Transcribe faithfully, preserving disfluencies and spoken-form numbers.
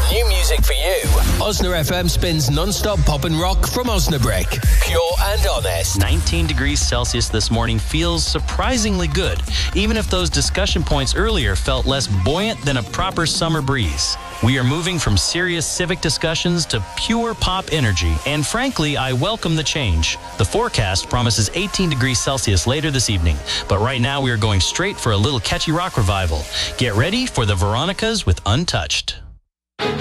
New music for you. Osna F M spins non-stop pop and rock from Osnabrick. Pure and honest. nineteen degrees Celsius this morning feels surprisingly good, even if those discussion points earlier felt less buoyant than a proper summer breeze. We are moving from serious civic discussions to pure pop energy, and frankly, I welcome the change. The forecast promises eighteen degrees Celsius later this evening, but right now we are going straight for a little catchy rock revival. Get ready for the Veronicas with Untouched.